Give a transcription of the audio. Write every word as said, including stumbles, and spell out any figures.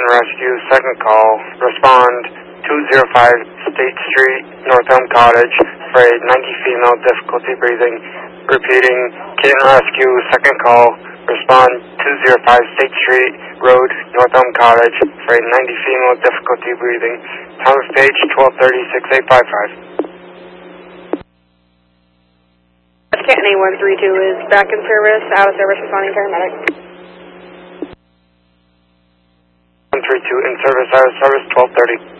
Rescue, second call. Respond two oh five State Street, North Elm Cottage, for a ninety female, difficulty breathing. Repeating, Kitten Rescue, second call. Respond two oh five State Street Road, North Elm Cottage, for a ninety female, difficulty breathing. Time of page twelve thirty, six eight five five. Canton eight one three two is back in service, out of service, responding paramedic. one three two in service, out of service, twelve thirty.